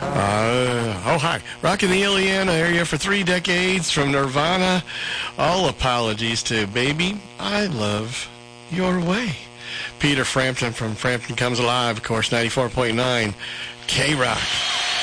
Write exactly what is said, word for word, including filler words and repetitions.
Uh, oh, hi. Rocking the Illiana area for three decades from Nirvana. All apologies to Baby, I Love Your Way. Peter Frampton from Frampton Comes Alive, of course, ninety-four point nine K-Rock.